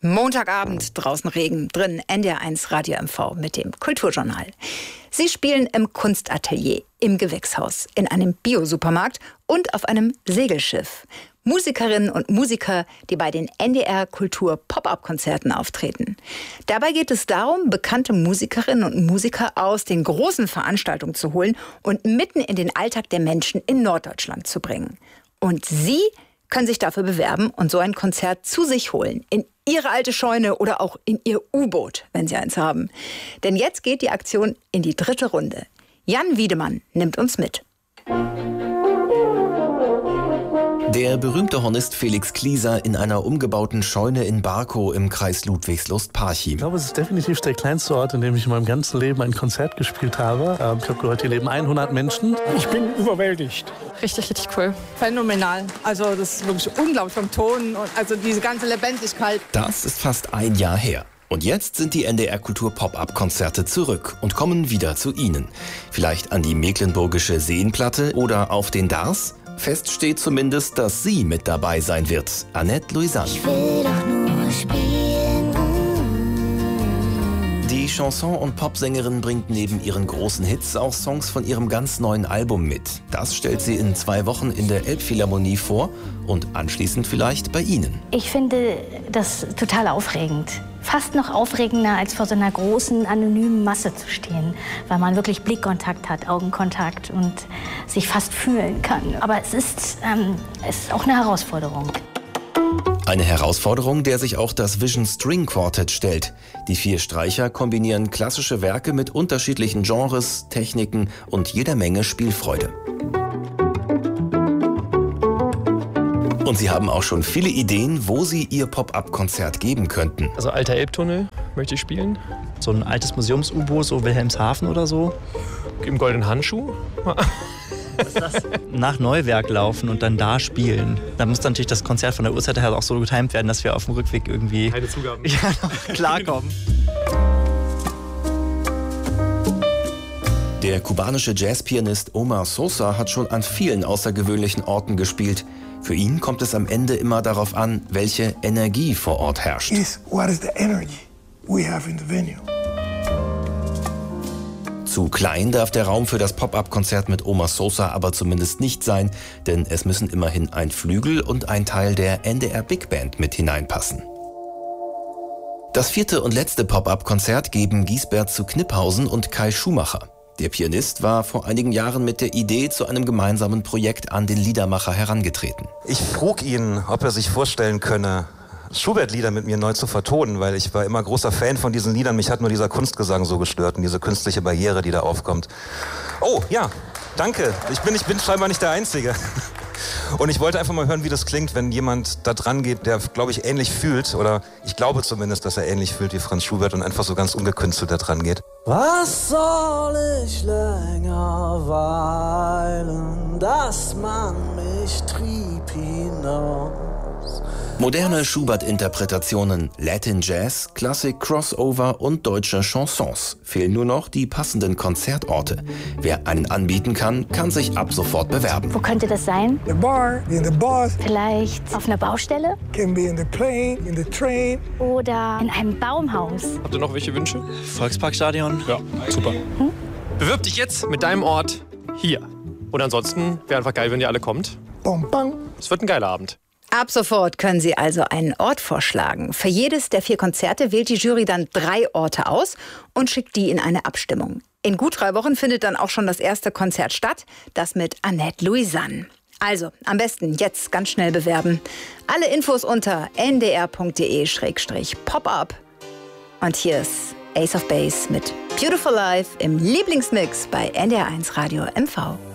Montagabend, draußen Regen, drin NDR1 Radio MV mit dem Kulturjournal. Sie spielen im Kunstatelier, im Gewächshaus, in einem Bio-Supermarkt und auf einem Segelschiff. Musikerinnen und Musiker, die bei den NDR Kultur Pop-up-Konzerten auftreten. Dabei geht es darum, bekannte Musikerinnen und Musiker aus den großen Veranstaltungen zu holen und mitten in den Alltag der Menschen in Norddeutschland zu bringen. Und Sie können sich dafür bewerben und so ein Konzert zu sich holen. In Ihre alte Scheune oder auch in Ihr U-Boot, wenn Sie eins haben. Denn jetzt geht die Aktion in die 3. Runde. Jan Wiedemann nimmt uns mit. Der berühmte Hornist Felix Klieser in einer umgebauten Scheune in Barkow im Kreis Ludwigslust-Parchim. Ich glaube, es ist definitiv der kleinste Ort, in dem ich in meinem ganzen Leben ein Konzert gespielt habe. Ich habe gehört, hier leben 100 Menschen. Ich bin überwältigt. Richtig, richtig cool. Phänomenal. Also das ist wirklich unglaublich vom Ton und also diese ganze Lebendigkeit. Das ist fast ein Jahr her. Und jetzt sind die NDR Kultur Pop-up-Konzerte zurück und kommen wieder zu Ihnen. Vielleicht an die Mecklenburgische Seenplatte oder auf den Dars? Fest steht zumindest, dass sie mit dabei sein wird. Annette Louisanne. Ich will doch nur spielen. Die Chanson- und Popsängerin bringt neben ihren großen Hits auch Songs von ihrem ganz neuen Album mit. Das stellt sie in 2 Wochen in der Elbphilharmonie vor und anschließend vielleicht bei Ihnen. Ich finde das total aufregend. Fast noch aufregender, als vor so einer großen, anonymen Masse zu stehen, weil man wirklich Blickkontakt hat, Augenkontakt und sich fast fühlen kann. Aber es ist auch eine Herausforderung. Eine Herausforderung, der sich auch das Vision String Quartet stellt. Die 4 Streicher kombinieren klassische Werke mit unterschiedlichen Genres, Techniken und jeder Menge Spielfreude. Und sie haben auch schon viele Ideen, wo sie ihr Pop-up-Konzert geben könnten. Also alter Elbtunnel möchte ich spielen. So ein altes Museums-U-Boot, so Wilhelmshaven oder so. Im Goldenen Handschuh. Was ist das? Nach Neuwerk laufen und dann da spielen. Da muss natürlich das Konzert von der Uhrzeit her auch so getimt werden, dass wir auf dem Rückweg irgendwie keine Zugaben klarkommen. Der kubanische Jazzpianist Omar Sosa hat schon an vielen außergewöhnlichen Orten gespielt. Für ihn kommt es am Ende immer darauf an, welche Energie vor Ort herrscht. What is the energy we have in the venue? Zu klein darf der Raum für das Pop-up-Konzert mit Omar Sosa aber zumindest nicht sein, denn es müssen immerhin ein Flügel und ein Teil der NDR Big Band mit hineinpassen. Das 4. und letzte Pop-up-Konzert geben Giesbert zu Kniphausen und Kai Schumacher. Der Pianist war vor einigen Jahren mit der Idee zu einem gemeinsamen Projekt an den Liedermacher herangetreten. Ich frug ihn, ob er sich vorstellen könne, Schubert-Lieder mit mir neu zu vertonen, weil ich war immer großer Fan von diesen Liedern. Mich hat nur dieser Kunstgesang so gestört und diese künstliche Barriere, die da aufkommt. Oh, ja, danke. Ich bin scheinbar nicht der Einzige. Und ich wollte einfach mal hören, wie das klingt, wenn jemand da dran geht, der, glaube ich, ähnlich fühlt. Oder ich glaube zumindest, dass er ähnlich fühlt wie Franz Schubert und einfach so ganz ungekünstelt da dran geht. Was soll ich länger weilen, dass man mich trieb hinaus? Moderne Schubert-Interpretationen, Latin Jazz, Klassik, Crossover und deutsche Chansons. Fehlen nur noch die passenden Konzertorte. Wer einen anbieten kann, kann sich ab sofort bewerben. Wo könnte das sein? The bar, in the bus. Vielleicht auf einer Baustelle? Can be in the plane, in the train. Oder in einem Baumhaus? Habt ihr noch welche Wünsche? Volksparkstadion? Ja, super. Bewirb dich jetzt mit deinem Ort hier. Und ansonsten wäre einfach geil, wenn ihr alle kommt. Bom, bam. Es wird ein geiler Abend. Ab sofort können Sie also einen Ort vorschlagen. Für jedes der 4 Konzerte wählt die Jury dann 3 Orte aus und schickt die in eine Abstimmung. In gut 3 Wochen findet dann auch schon das erste Konzert statt, das mit Annette Louisanne. Also, am besten jetzt ganz schnell bewerben. Alle Infos unter ndr.de/pop-up. Und hier ist Ace of Base mit Beautiful Life im Lieblingsmix bei NDR1 Radio MV.